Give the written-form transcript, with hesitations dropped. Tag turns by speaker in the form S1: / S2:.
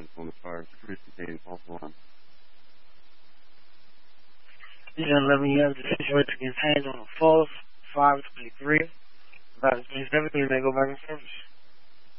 S1: was on the fire. Security contained false alarm.
S2: You can let me have the situation contained on a false 523. About to finish everything, they go back in service.